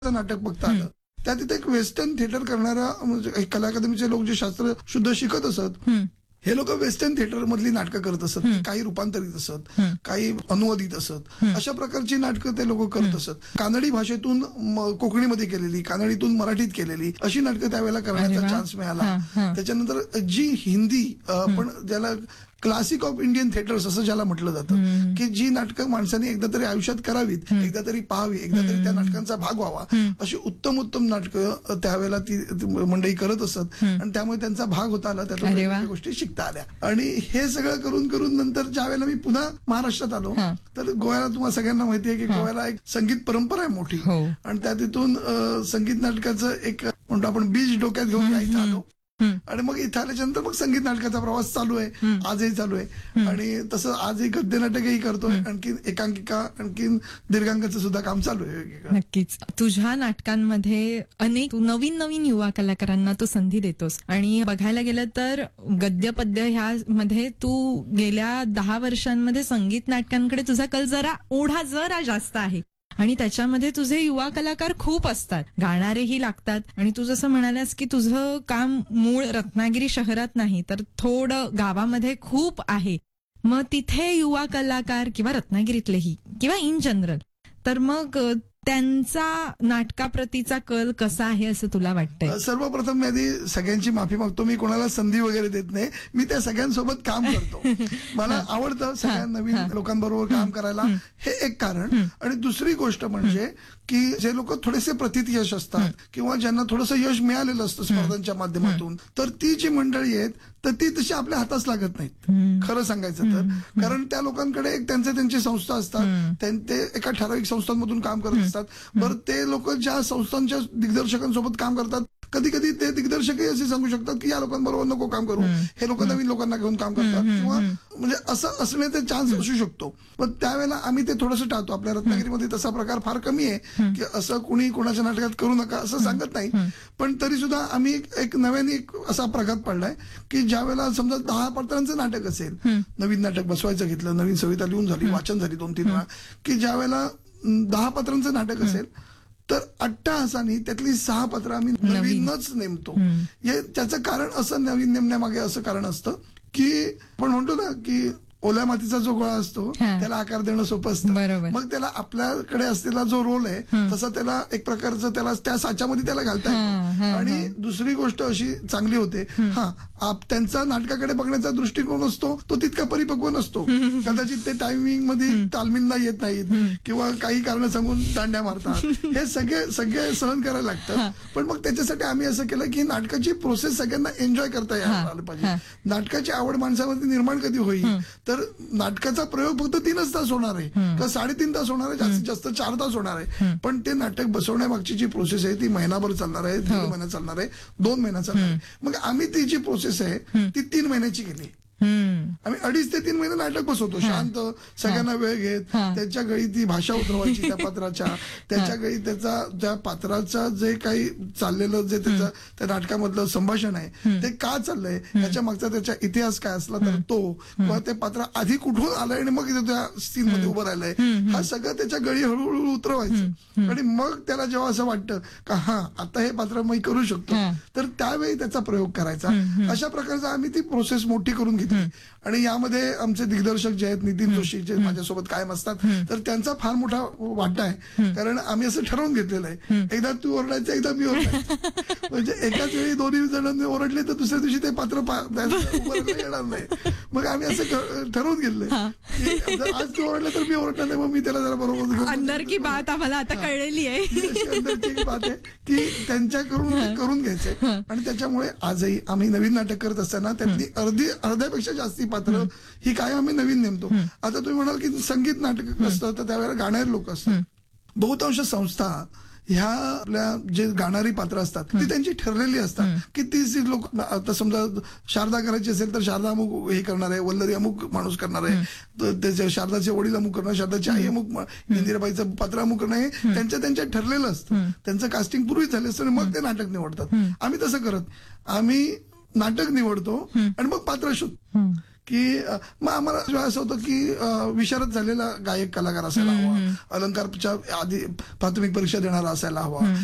नाटक बघता आलं. त्या तिथे एक वेस्टर्न थिएटर करणारा म्हणजे कला अकादमीचे लोक जे शास्त्र शुद्ध शिकत असत, हे लोक वेस्टर्न थिएटर मधली नाटकं करत असत. काही रूपांतरित असत, काही अनुवादित असत, अशा प्रकारची नाटकं ते लोक करत असत. कानडी भाषेतून कोकणीमध्ये केलेली, कानडीतून मराठीत केलेली अशी नाटकं त्यावेळेला करण्याचा चान्स मिळाला. त्याच्यानंतर जी हिंदी पण ज्याला क्लासिक ऑफ इंडियन थिएटर्स असं ज्याला म्हटलं जातं, की जी नाटकं माणसाने एकदा तरी आयुष्यात करावीत, एकदा तरी पाहावी, एकदा तरी त्या नाटकांचा भाग व्हावा, अशी उत्तम उत्तम नाटकं त्यावेळेला ती मंडळी करत असत. आणि त्यामुळे त्यांचा भाग होता आला, त्यातून गोष्टी शिकता आल्या. आणि हे सगळं करून करून नंतर ज्या वेळेला मी पुन्हा महाराष्ट्रात आलो, तर गोव्याला तुम्हाला सगळ्यांना माहितीये की गोव्याला एक संगीत परंपरा आहे मोठी. आणि त्या तिथून संगीत नाटकाचं एक म्हणतो आपण बीज डोक्यात घेऊन इथं आलो. आणि मग इथं आल्याच्या नंतर मग संगीत नाटकाचा प्रवास चालू आहे, आजही चालू आहे. आणि तसं आजही गद्य नाटकही करतोय, आणखी एकांकिका, आणखीन दीर्घांकाचं सुद्धा काम चालू आहे. नक्कीच. तुझ्या नाटकांमध्ये अनेक नवीन नवीन युवा कलाकारांना तू संधी देतोस. आणि बघायला गेलं तर गद्य पद्य ह्यामध्ये तू गेल्या 10 वर्षांमध्ये संगीत नाटकांकडे तुझा कल ओढा जरा जास्त आहे. आणि त्याच्यामध्ये तुझे युवा कलाकार खूप असतात, गाणारेही लागतात. आणि तू जसं म्हणालास की तुझं काम मूळ रत्नागिरी शहरात नाही तर थोडं गावामध्ये खूप आहे. मग तिथे युवा कलाकार किंवा रत्नागिरीतलेही किंवा इन जनरल, तर मग त्यांचा नाटकाप्रतीचा कल कसा आहे असं तुला वाटतंय? सर्वप्रथम मी आधी सगळ्यांची माफी मागतो. मी कोणाला संधी वगैरे देत नाही. मी त्या सगळ्यांसोबत काम करतो. मला आवडतं सगळ्या नवीन लोकांबरोबर काम करायला, हे एक कारण. आणि दुसरी गोष्ट म्हणजे की जे लोक थोडेसे प्रतिथयश असतात किंवा ज्यांना थोडंसं यश मिळालेलं असतं स्पर्धांच्या माध्यमातून, तर ती जी मंडळी आहेत तर ती तशी आपल्या हातास लागत नाहीत, खरं सांगायचं तर. कारण त्या लोकांकडे एक त्यांची संस्था असतात, ते एका ठराविक संस्थांमधून काम करत असतात. बरं, ते लोक ज्या संस्थांच्या दिग्दर्शकांसोबत काम करतात, कधी कधी ते दिग्दर्शकही असे सांगू शकतात की या लोकांबरोबर नको काम करू, हे लोक नवीन लोकांना घेऊन काम करतात, किंवा म्हणजे असं असण्याचा चान्स असू शकतो. पण त्यावेळेला आम्ही ते थोडंसं टाळतो. आपल्या रत्नागिरीमध्ये तसा प्रकार फार कमी आहे की असं कुणी कोणाच्या नाटकात करू नका असं सांगत नाही. पण तरी सुद्धा आम्ही एक नव्याने एक असा प्रघात पडलाय की ज्या वेळेला समजा 10 पात्रांचं नाटक असेल, नवीन नाटक बसवायचं घेतलं, नवीन संहिता लिहून झाली, वाचन झाली 2-3 वेळा, की ज्या वेळेला 10 पात्रांचं नाटक असेल तर अट्टाहासाने त्यातली 6 पात्र आम्ही नवीनच नेमतो. त्याचं कारण असं, नवीन नेमण्यामागे असं कारण असतं की आपण म्हणतो ना की ओल्या मातीचा जो गोळा असतो त्याला आकार देणं सोपं असतं. मग त्याला आपल्याकडे असलेला जो रोल आहे तसा त्याला एक प्रकारचं त्याला त्या साच्यामध्ये त्याला घालता येतो. आणि दुसरी गोष्ट अशी चांगली होते, त्यांचा नाटकाकडे बघण्याचा दृष्टिकोन असतो तो तितका परिपक्व नसतो. कदाचित ते टायमिंग मध्ये तालमींना येत नाहीत किंवा काही कारण सांगून दांड्या मारतात, हे सगळे सहन करायला लागतात. पण मग त्याच्यासाठी आम्ही असं केलं की नाटकाची प्रोसेस सगळ्यांना एन्जॉय करता यायला पाहिजे. नाटकाची आवड माणसामध्ये निर्माण कधी होईल तर नाटकाचा प्रयोग फक्त 3च तास होणार आहे का 3.5 तास होणार आहे, जास्तीत जास्त 4 तास होणार आहे. पण ते नाटक बसवण्यामागची जी प्रोसेस आहे ती महिनाभर चालणार आहे, 3 महिना चालणार आहे, 2 महिना चालणार आहे. मग आम्ही ती जी प्रोसेस आहे ती 3 महिन्याची केली. आम्ही 2.5 ते 3 महिने नाटक बसवतो, शांत, सगळ्यांना वेळ घेत. त्यांच्या गळी ती भाषा उतरवायची त्या पात्राच्या, त्याच्या गळी त्या पात्राचा जे काही चाललेलं जे त्याचं त्या नाटकामधलं संभाषण आहे ते का चाललंय, त्याच्या मागचा त्याचा इतिहास काय असला तर तो, किंवा ते पात्र आधी कुठून आलंय आणि मग त्या सीन मध्ये उभं राहिलंय, हा सगळं त्याच्या गळी हळूहळू उतरवायचं. आणि मग त्याला जेव्हा असं वाटतं का आता हे पात्र मी करू शकतो, तर त्यावेळी त्याचा प्रयोग करायचा. अशा प्रकारचा आम्ही ती प्रोसेस मोठी करून घेतली. आणि यामध्ये आमचे दिग्दर्शक जे आहेत नितीन जोशी, जे माझ्यासोबत कायम असतात, तर त्यांचा फार मोठा वाटा आहे. कारण आम्ही असं ठरवून घेतलेलं आहे, एकदा तू ओरडायचं, एकदा मी ओरडायचं. म्हणजे एकाच वेळी दोन्ही जणांनी ओरडले तर दुसऱ्या दिवशी ते पात्र येणार नाही. मग आम्ही असं ठरवून घेतलंय की आज तू ओरडलं तर मी ओरडणार नाही, मग मी त्याला जरा बरोबर. अंदर की बात आम्हाला आता कळलेली आहे, अंदरची बात आहे की त्यांच्याकडून करून घ्यायचंय. आणि त्याच्यामुळे आजही आम्ही नवीन नाटक करत असताना त्यातली अर्ध्यापेक्षा जास्ती पात्र ही काय आम्ही नवीन नेमतो. आता तुम्ही म्हणाल की संगीत नाटक असतं तर त्यावेळेला गाणारे लोक असतात. बहुतांश संस्था ह्या आपल्या जे गाणारी पात्र असतात ती त्यांची ठरलेली असतात की ती लोक, आता समजा शारदा करायची असेल तर शारदा अमुक हे करणार आहे, वल्लरी अमुक माणूस करणार आहे, त्याच्या शारदाचे वडील अमुक करणार, शारदाची आई अमुक, इंदिराबाईचं पात्र अमुक करणार, हे त्यांच्या ठरलेलं असतं. त्यांचं कास्टिंग पूर्वीच झालं असतं आणि मग ते नाटक निवडतात. आम्ही तसं करत, आम्ही नाटक निवडतो आणि मग पात्र शोधतो की मग आम्हाला जेव्हा असं होतं की विशारद झालेला गायक कलाकार असायला हवा, अलंकारच्या आधी प्राथमिक परीक्षा देणारा असायला हवा,